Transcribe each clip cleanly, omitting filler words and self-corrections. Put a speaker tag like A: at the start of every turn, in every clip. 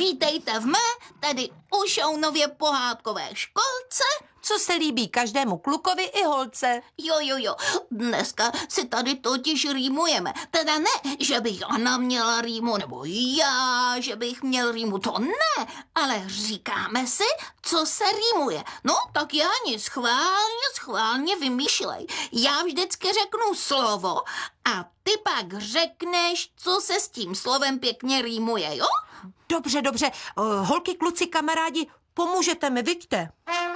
A: Vítejte v mé, tedy Ušounově pohádkové školce.
B: Co se líbí každému klukovi i holce.
A: Jo, dneska si tady totiž rýmujeme. Teda ne, že bych Anna měla rýmu, nebo já, že bych měl rýmu, to ne, ale říkáme si, co se rýmuje. No, tak Jani, schválně vymýšlej. Já vždycky řeknu slovo a ty pak řekneš, co se s tím slovem pěkně rýmuje, jo?
B: Dobře. Holky, kluci, kamarádi, pomůžete mi, viďte.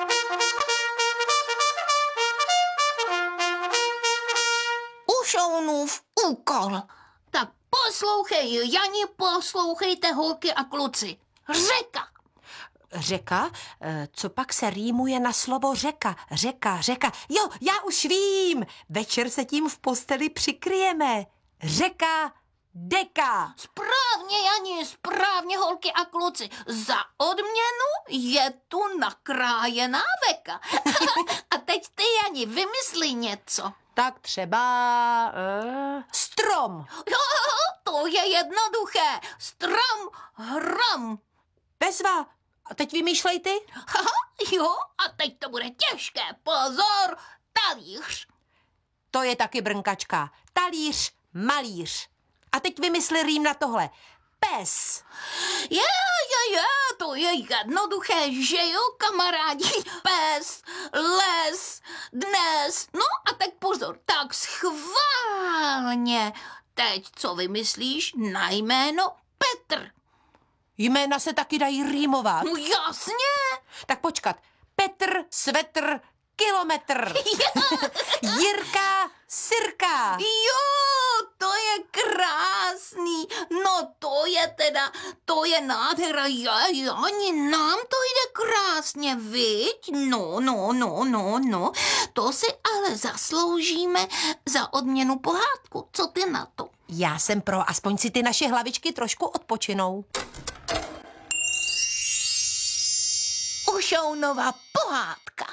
A: Ušounův úkol. Tak poslouchej, Jani, poslouchejte, holky a kluci. Řeka.
B: Řeka? Co pak se rýmuje na slovo řeka? Řeka. Jo, já už vím. Večer se tím v posteli přikryjeme. Řeka, deka.
A: Správně, Jani, správně, holky a kluci. Za odměnu je tu nakrájená veka. A teď ty, Jani, vymysli něco.
B: Tak třeba strom.
A: Jo, to je jednoduché. Strom, hrom.
B: Bezva. A teď vymýšlej ty.
A: Jo, a teď to bude těžké. Pozor, talíř.
B: To je taky brnkačka. Talíř, malíř. A teď vymysli rým na tohle. Pes.
A: Je, to je jednoduché, že jo, kamarádi? Pes, les, dnes. No a teď pozor, tak schválně. Teď co vymyslíš na jméno Petr?
B: Jména se taky dají rýmovat.
A: No jasně.
B: Tak počkat. Petr, svetr, kilometr. Jirka, sirka.
A: Jo, to je krásný. No to je nádhera. Ani nám to jde krásně, viď? No. To si ale zasloužíme za odměnu pohádku. Co ty na to?
B: Já jsem pro, aspoň si ty naše hlavičky trošku odpočinou.
A: Ušounova pohádka.